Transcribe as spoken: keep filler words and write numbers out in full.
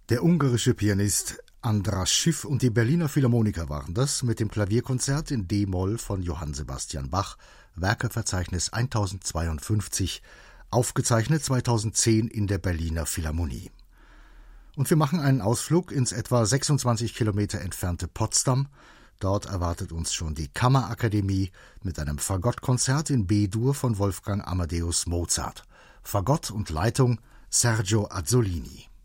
Der ungarische Pianist András Schiff und die Berliner Philharmoniker waren das mit dem Klavierkonzert in D-Moll von Johann Sebastian Bach, Werkeverzeichnis tausendzweiundfünfzig, aufgezeichnet zweitausendzehn in der Berliner Philharmonie. Und wir machen einen Ausflug ins etwa sechsundzwanzig Kilometer entfernte Potsdam. Dort erwartet uns schon die Kammerakademie mit einem Fagottkonzert in B-Dur von Wolfgang Amadeus Mozart. Fagott und Leitung Sergio Azzolini.